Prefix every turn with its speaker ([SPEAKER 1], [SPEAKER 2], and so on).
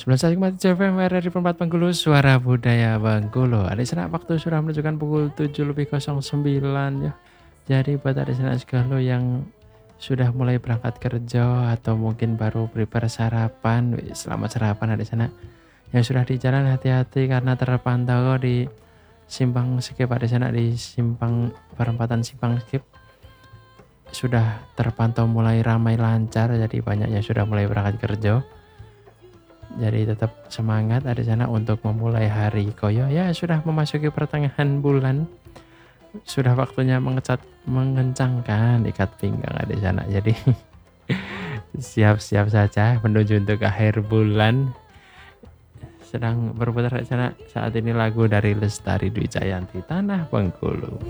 [SPEAKER 1] 11,1 FM RRI Perempat Bengkulu, suara budaya Bengkulu. Adik sana waktu sudah menunjukkan pukul 7:09 ya. Jadi buat adik sana segala yang sudah mulai berangkat kerja atau mungkin baru prepare sarapan, selamat sarapan adik sana. Yang sudah di jalan hati-hati karena terpantau di simpang skip adik sana, di simpang perempatan simpang skip sudah terpantau mulai ramai lancar, jadi banyak yang sudah mulai berangkat kerja. Jadi tetap semangat ada sana untuk memulai hari koyo ya, sudah memasuki pertengahan bulan, sudah waktunya mengencangkan ikat pinggang ada sana. Jadi siap-siap saja menuju untuk akhir bulan. Sedang berputar di sana saat ini lagu dari Lestari Dwi Jayanti, Tanah Bengkulu.